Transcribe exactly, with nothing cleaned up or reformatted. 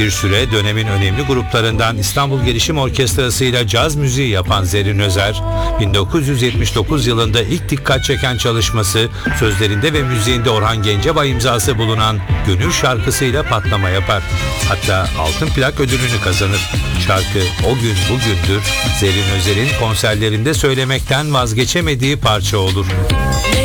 Bir süre dönemin önemli gruplarından İstanbul Gelişim Orkestrası ile caz müziği yapan Zerrin Özer, bin dokuz yüz yetmiş dokuz yılında ilk dikkat çeken çalışması, sözlerinde ve müziğinde Orhan Gencebay imzası bulunan Gönül şarkısıyla patlama yapar. Hatta altın plak ödülünü kazanır. Şarkı O Gün Bugündür, Zerrin Özer'in konserlerinde söylemekten vazgeçemediği parça olur.